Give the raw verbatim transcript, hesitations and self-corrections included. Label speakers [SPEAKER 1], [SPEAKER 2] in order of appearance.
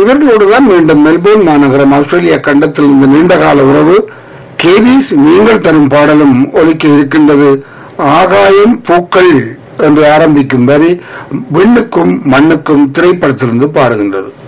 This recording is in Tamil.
[SPEAKER 1] இவர்களோடு தான் மீண்டும் மெல்போர்ன் மாநகரம் ஆஸ்திரேலியா கண்டத்தில் இந்த நீண்டகால உறவு கேவிஸ் நீங்கள் தரும் பாடலும் ஒலிக்க இருக்கின்றது. ஆகாயம் பூக்கள் என்று ஆரம்பிக்கும் வரை விண்ணுக்கும் மண்ணுக்கும் திரைப்படத்திலிருந்து பாடுகின்றது.